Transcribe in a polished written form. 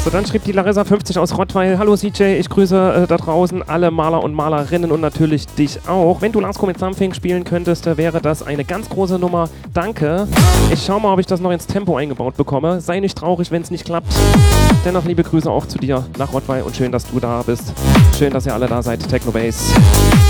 So, dann schrieb die Larissa50 aus Rottweil. Hallo CJ, ich grüße da draußen alle Maler und Malerinnen und natürlich dich auch. Wenn du Last Comet Something spielen könntest, wäre das eine ganz große Nummer. Danke. Ich schau mal, ob ich das noch ins Tempo eingebaut bekomme. Sei nicht traurig, wenn es nicht klappt. Dennoch liebe Grüße auch zu dir nach Rottweil und schön, dass du da bist. Schön, dass ihr alle da seid. Technobase.